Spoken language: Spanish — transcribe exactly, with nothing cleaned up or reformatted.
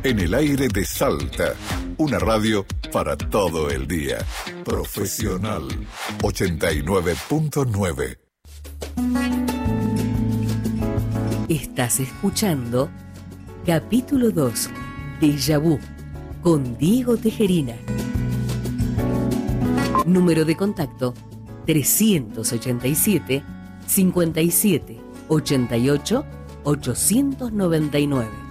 En el aire de Salta, una radio para todo el día. Profesional ochenta y nueve punto nueve. Estás escuchando capítulo dos, Déjà Vu, con Diego Tejerina. Número de contacto trescientos ochenta y siete, cincuenta y siete, ochenta y ocho, ochocientos noventa y nueve.